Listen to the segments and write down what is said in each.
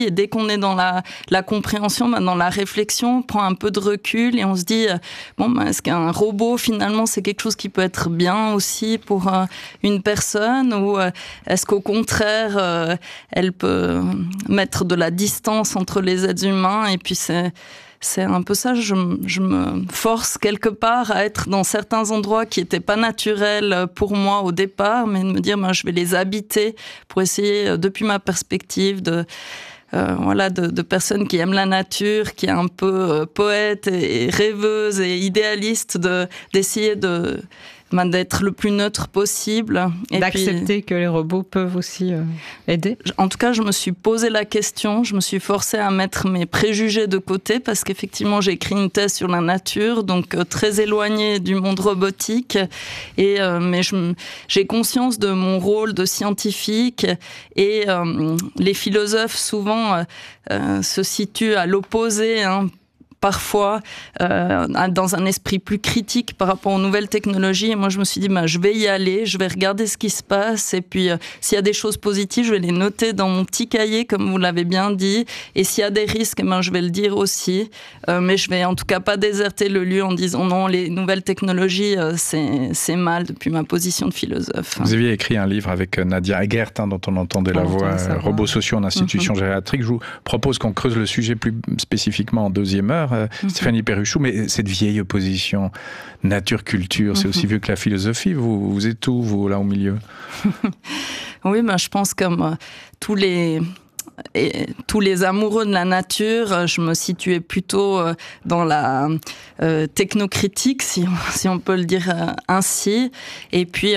Et dès qu'on est dans la compréhension, dans la réflexion, on prend un peu de recul et on se dit, est-ce qu'un robot, finalement, c'est quelque chose qui peut être bien aussi pour une personne, ou est-ce qu'au contraire, elle peut mettre de la distance entre les êtres humains? Et puis c'est un peu ça, je me force quelque part à être dans certains endroits qui n'étaient pas naturels pour moi au départ, mais de me dire, je vais les habiter pour essayer, depuis ma perspective, de personnes qui aiment la nature, qui est un peu poète et rêveuse et idéaliste, d'essayer d'être le plus neutre possible. Et d'accepter que les robots peuvent aussi aider. En tout cas, je me suis posé la question, je me suis forcée à mettre mes préjugés de côté, parce qu'effectivement, j'ai écrit une thèse sur la nature, donc très éloignée du monde robotique. Mais j'ai conscience de mon rôle de scientifique, et les philosophes souvent se situent à l'opposé, parfois dans un esprit plus critique par rapport aux nouvelles technologies. Et moi, je me suis dit, je vais y aller, je vais regarder ce qui se passe, et puis s'il y a des choses positives, je vais les noter dans mon petit cahier, comme vous l'avez bien dit, et s'il y a des risques, je vais le dire aussi, mais je vais en tout cas pas déserter le lieu en disant non, les nouvelles technologies, c'est mal, depuis ma position de philosophe. Vous aviez écrit un livre avec Nadia Eggert, dont on entendait la voix, Robots sociaux en institution gériatrique. Je vous propose qu'on creuse le sujet plus spécifiquement en deuxième heure. Stéphanie Perruchou, mais cette vieille opposition nature-culture, c'est aussi vieux que la philosophie. Vous êtes où, vous, là, au milieu? Oui, je pense comme tous les amoureux de la nature, je me situais plutôt dans la technocritique, si on peut le dire ainsi. Et puis,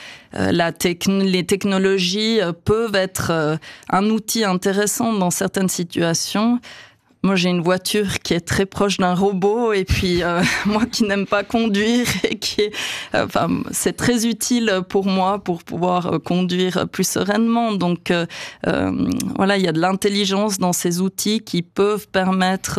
les technologies peuvent être un outil intéressant dans certaines situations. Moi, j'ai une voiture qui est très proche d'un robot, et puis moi qui n'aime pas conduire, et c'est très utile pour moi pour pouvoir conduire plus sereinement. Donc il y a de l'intelligence dans ces outils qui peuvent permettre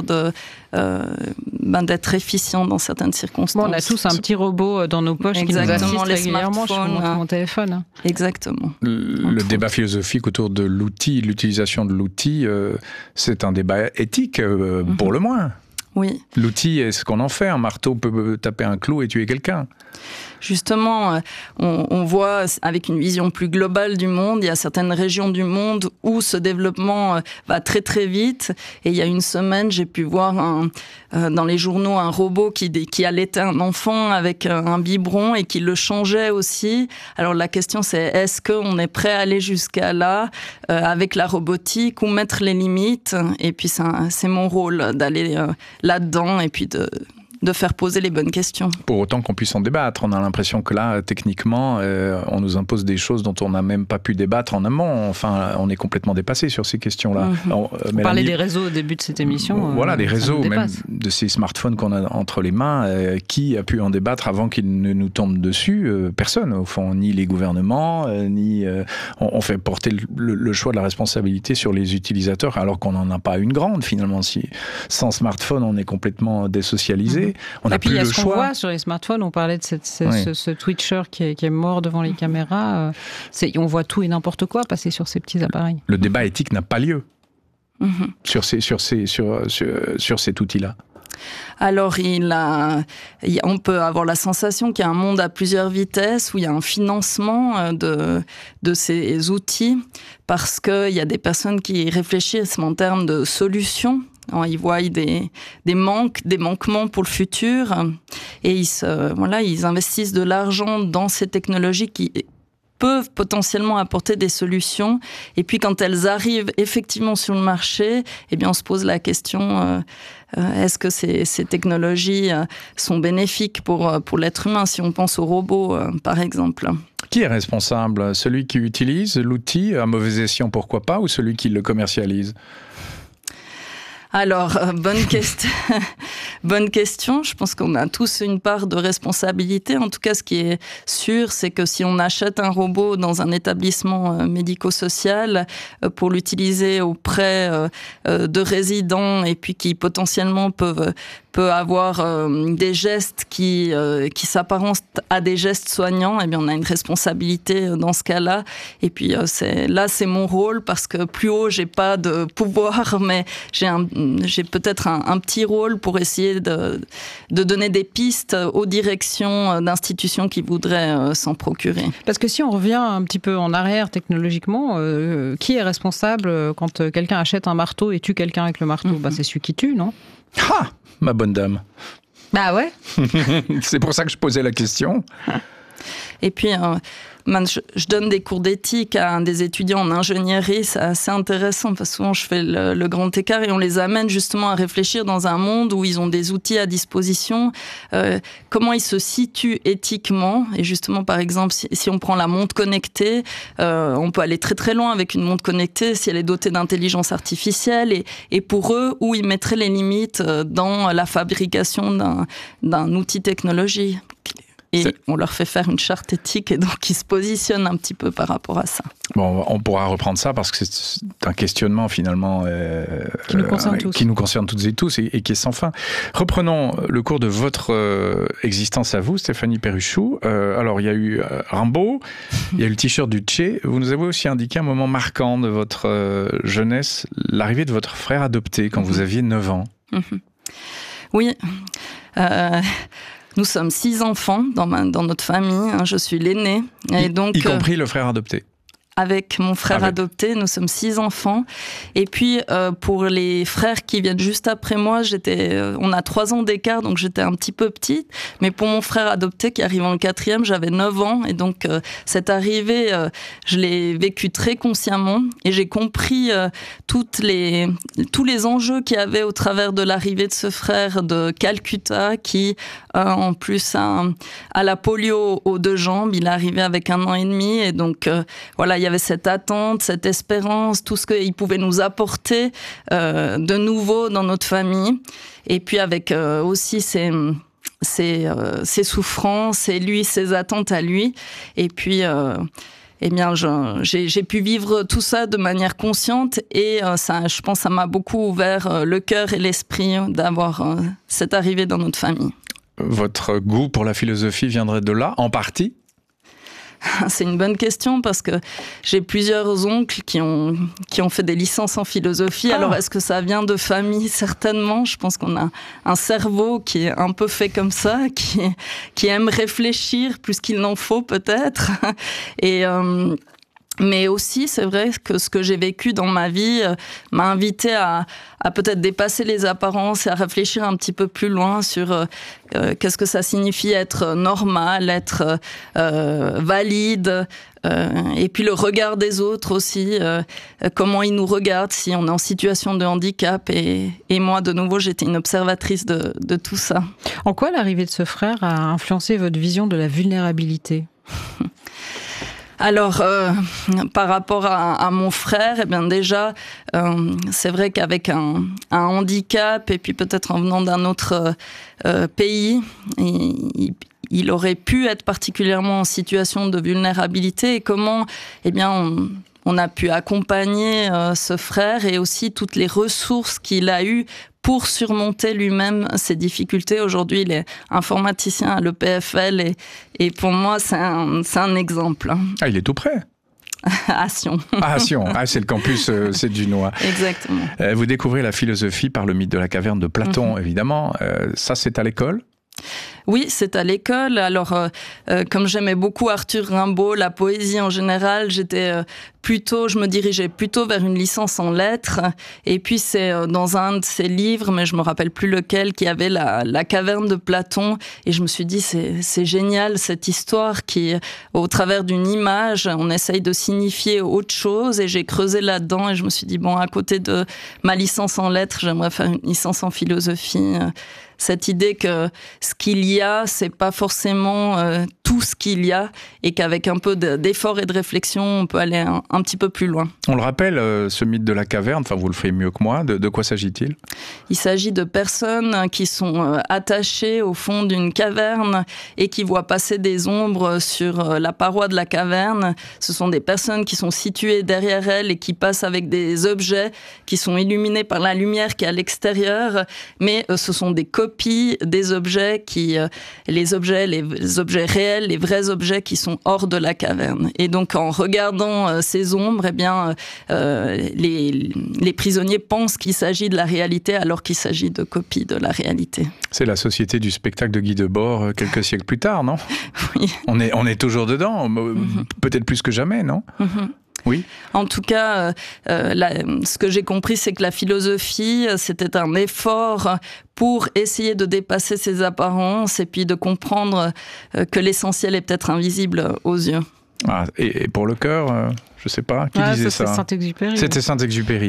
d'être efficient dans certaines circonstances. On a tous un petit robot dans nos poches. Exactement, qui nous assiste régulièrement. Je montre mon téléphone. Exactement. Le débat philosophique autour de l'outil, l'utilisation de l'outil, c'est un débat éthique. Pour le moins. Oui. L'outil, est ce qu'on en fait. Un marteau peut taper un clou et tuer quelqu'un. Justement, on voit avec une vision plus globale du monde, il y a certaines régions du monde où ce développement va très très vite. Et il y a une semaine, j'ai pu voir dans les journaux un robot qui allaitait un enfant avec un biberon et qui le changeait aussi. Alors la question c'est, est-ce qu'on est prêt à aller jusqu'à là avec la robotique, ou mettre les limites? Et puis c'est mon rôle d'aller là-dedans, et puis de faire poser les bonnes questions. Pour autant qu'on puisse en débattre. On a l'impression que là, techniquement, on nous impose des choses dont on n'a même pas pu débattre en amont. Enfin, on est complètement dépassé sur ces questions-là. On parlait des réseaux au début de cette émission. Voilà, les réseaux, même de ces smartphones qu'on a entre les mains. Qui a pu en débattre avant qu'ils ne nous tombent dessus? Personne, au fond. Ni les gouvernements, ni... on fait porter le choix de la responsabilité sur les utilisateurs, alors qu'on n'en a pas une grande, finalement. Sans smartphone, on est complètement désocialisé. On n'a plus le choix. Et puis, il y a ce qu'on voit sur les smartphones, on parlait de ce Twitcher qui est mort devant les caméras. On voit tout et n'importe quoi passer sur ces petits appareils. Le débat éthique n'a pas lieu sur cet outil-là. Alors, on peut avoir la sensation qu'il y a un monde à plusieurs vitesses, où il y a un financement de ces outils, parce qu'il y a des personnes qui réfléchissent en termes de solutions. Ils voient des manquements pour le futur, et ils investissent de l'argent dans ces technologies qui peuvent potentiellement apporter des solutions. Et puis quand elles arrivent effectivement sur le marché, on se pose la question, est-ce que ces technologies sont bénéfiques pour l'être humain, si on pense aux robots par exemple? Qui est responsable? Celui qui utilise l'outil à mauvais escient, pourquoi pas, ou celui qui le commercialise? Alors, bonne question. bonne question. Je pense qu'on a tous une part de responsabilité. En tout cas, ce qui est sûr, c'est que si on achète un robot dans un établissement médico-social pour l'utiliser auprès de résidents et puis qui potentiellement peut avoir des gestes qui s'apparentent à des gestes soignants, eh bien on a une responsabilité dans ce cas-là. Et puis c'est mon rôle, parce que plus haut j'ai pas de pouvoir, mais j'ai peut-être un petit rôle pour essayer de donner des pistes aux directions d'institutions qui voudraient s'en procurer. Parce que si on revient un petit peu en arrière technologiquement, qui est responsable quand quelqu'un achète un marteau et tue quelqu'un avec le marteau? C'est celui qui tue, non? Ah, ma bonne dame. Bah ouais. C'est pour ça que je posais la question. Et puis, je donne des cours d'éthique à des étudiants en ingénierie. C'est assez intéressant, parce que souvent je fais le grand écart et on les amène justement à réfléchir dans un monde où ils ont des outils à disposition, comment ils se situent éthiquement. Et justement, par exemple, si on prend la montre connectée, on peut aller très très loin avec une montre connectée si elle est dotée d'intelligence artificielle, et pour eux, où ils mettraient les limites dans la fabrication d'un outil technologique. Et on leur fait faire une charte éthique, et donc ils se positionnent un petit peu par rapport à ça. Bon, on pourra reprendre ça, parce que c'est un questionnement finalement qui nous concerne toutes et tous, et qui est sans fin. Reprenons le cours de votre existence à vous, Stéphanie Perruchou. Alors, il y a eu Rimbaud, il y a eu le t-shirt du Che. Vous nous avez aussi indiqué un moment marquant de votre jeunesse, l'arrivée de votre frère adopté quand vous aviez 9 ans. Oui. Nous sommes 6 enfants dans notre famille. Je suis l'aîné. Et donc, y compris le frère adopté. Avec mon frère adopté, nous sommes 6 enfants. Et puis, pour les frères qui viennent juste après moi, on a 3 ans d'écart, donc j'étais un petit peu petite. Mais pour mon frère adopté qui arrive en 4e, j'avais 9 ans. Et donc, cette arrivée, je l'ai vécue très consciemment. Et j'ai compris tous les enjeux qu'il y avait au travers de l'arrivée de ce frère de Calcutta, qui, en plus, a la polio aux 2 jambes. Il est arrivé avec 1 an et demi. Et donc, voilà, il y avait cette attente, cette espérance, tout ce qu'il pouvait nous apporter de nouveau dans notre famille. Et puis avec aussi ses souffrances, et lui, ses attentes à lui. Et puis, eh bien, j'ai pu vivre tout ça de manière consciente, et ça, je pense, ça m'a beaucoup ouvert le cœur et l'esprit d'avoir cette arrivée dans notre famille. Votre goût pour la philosophie viendrait de là, en partie ? C'est une bonne question, parce que j'ai plusieurs oncles qui ont fait des licences en philosophie. Alors, est-ce que ça vient de famille? Certainement. Je pense qu'on a un cerveau qui est un peu fait comme ça, qui aime réfléchir plus qu'il n'en faut peut-être. Mais aussi, c'est vrai que ce que j'ai vécu dans ma vie m'a invité à peut-être dépasser les apparences et à réfléchir un petit peu plus loin sur qu'est-ce que ça signifie être normal, être valide, et puis le regard des autres aussi, comment ils nous regardent si on est en situation de handicap. Et moi, de nouveau, j'étais une observatrice de tout ça. En quoi l'arrivée de ce frère a influencé votre vision de la vulnérabilité ? Alors, par rapport à mon frère, eh bien déjà, c'est vrai qu'avec un handicap, et puis peut-être en venant d'un autre pays, il aurait pu être particulièrement en situation de vulnérabilité. Et comment, eh bien, on a pu accompagner ce frère, et aussi toutes les ressources qu'il a eues pour surmonter lui-même ses difficultés. Aujourd'hui, il est informaticien à l'EPFL, et pour moi, c'est un exemple. Ah, il est tout près. À Sion. À Sion, c'est le campus c'est Dunois. Exactement. Vous découvrez la philosophie par le mythe de la caverne de Platon, évidemment. Ça, c'est à l'école ? Oui, c'est à l'école. Alors, comme j'aimais beaucoup Arthur Rimbaud, la poésie en général, je me dirigeais plutôt vers une licence en lettres. Et puis, c'est dans un de ses livres, mais je me rappelle plus lequel, qui avait la caverne de Platon. Et je me suis dit, c'est génial, cette histoire qui, au travers d'une image, on essaye de signifier autre chose. Et j'ai creusé là-dedans, et je me suis dit, bon, à côté de ma licence en lettres, j'aimerais faire une licence en philosophie. Cette idée que ce qu'il y a, c'est pas forcément tout ce qu'il y a et qu'avec un peu d'effort et de réflexion, on peut aller un petit peu plus loin. On le rappelle, ce mythe de la caverne, enfin vous le faites mieux que moi, de quoi s'agit-il ? Il s'agit de personnes qui sont attachées au fond d'une caverne et qui voient passer des ombres sur la paroi de la caverne. Ce sont des personnes qui sont situées derrière elles et qui passent avec des objets qui sont illuminés par la lumière qui est à l'extérieur, mais ce sont des copies des objets les objets réels, les vrais objets qui sont hors de la caverne. Et donc, en regardant ces ombres, eh bien, les prisonniers pensent qu'il s'agit de la réalité alors qu'il s'agit de copies de la réalité. C'est la société du spectacle de Guy Debord quelques siècles plus tard, non ? Oui. On est toujours dedans, peut-être plus que jamais, non ? Oui. En tout cas, ce que j'ai compris, c'est que la philosophie, c'était un effort pour essayer de dépasser ses apparences et puis de comprendre que l'essentiel est peut-être invisible aux yeux. Ah, et pour le cœur, je sais pas, qui disait ça ? C'était Saint-Exupéry. C'était Saint-Exupéry.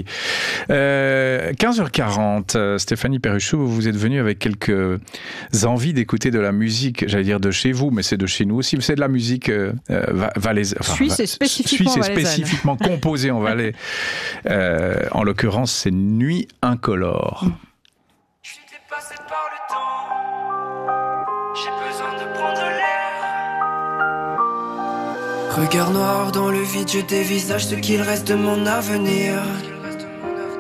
15h40, Stéphanie Perruchot, vous êtes venue avec quelques envies d'écouter de la musique, j'allais dire de chez vous, mais c'est de chez nous aussi. C'est de la musique valaisanne. Suisse et spécifiquement composée en Valais. En l'occurrence, c'est Nuit incolore. Je suis dépassé par le temps. J'ai besoin de prendre l'air. Regard noir dans le vide, je dévisage ce qu'il reste de mon avenir.